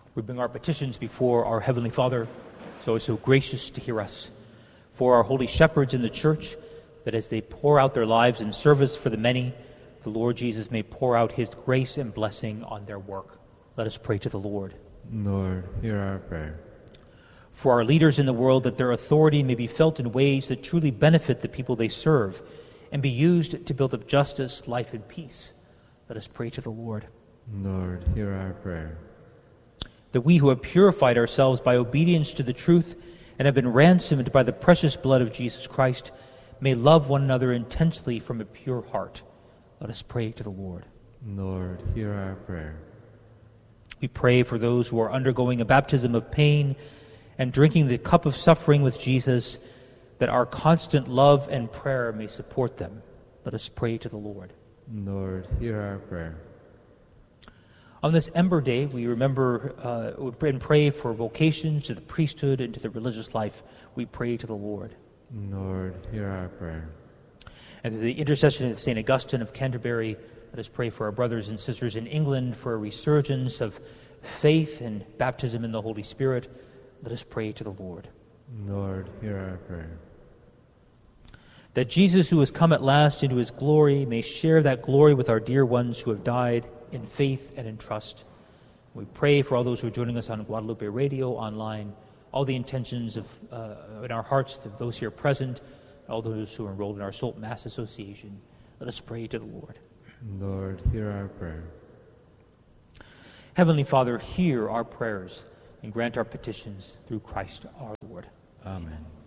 We bring our petitions before our Heavenly Father, so is so gracious to hear us. For our holy shepherds in the church, that as they pour out their lives in service for the many, the Lord Jesus may pour out his grace and blessing on their work. Let us pray to the Lord. Lord, hear our prayer. For our leaders in the world, that their authority may be felt in ways that truly benefit the people they serve and be used to build up justice, life, and peace. Let us pray to the Lord. Lord, hear our prayer. That we who have purified ourselves by obedience to the truth and have been ransomed by the precious blood of Jesus Christ may love one another intensely from a pure heart. Let us pray to the Lord. Lord, hear our prayer. We pray for those who are undergoing a baptism of pain and drinking the cup of suffering with Jesus, that our constant love and prayer may support them. Let us pray to the Lord. Lord, hear our prayer. On this Ember Day, we remember and pray for vocations to the priesthood and to the religious life. We pray to the Lord. Lord, hear our prayer. And through the intercession of St. Augustine of Canterbury, let us pray for our brothers and sisters in England for a resurgence of faith and baptism in the Holy Spirit. Let us pray to the Lord. Lord, hear our prayer. That Jesus, who has come at last into his glory, may share that glory with our dear ones who have died in faith and in trust. We pray for all those who are joining us on Guadalupe Radio, online, all the intentions of in our hearts of those here present, all those who are enrolled in our Salt Mass Association. Let us pray to the Lord. Lord, hear our prayer. Heavenly Father, hear our prayers and grant our petitions through Christ our Lord. Amen.